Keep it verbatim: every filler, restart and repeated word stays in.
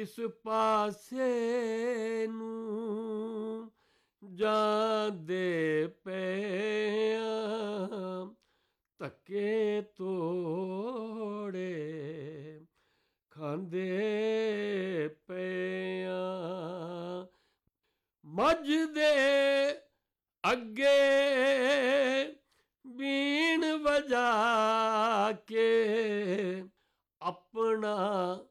किस पासे नूं जांदे पिया धक्के तोड़े खांदे पिया मझ दे अगे बीन बजा के अपना